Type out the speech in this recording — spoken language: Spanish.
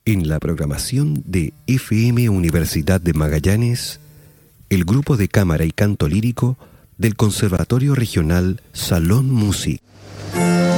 En la programación de FM Universidad de Magallanes, el grupo de cámara y canto lírico del Conservatorio Regional Salón Music.